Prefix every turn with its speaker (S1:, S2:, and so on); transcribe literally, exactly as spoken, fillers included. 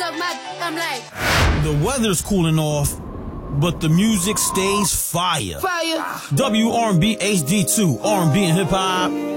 S1: suck my I'm like.
S2: The weather's cooling off, but the music stays fire.
S1: Fire.
S2: W R and B H D two, R and B and hip hop.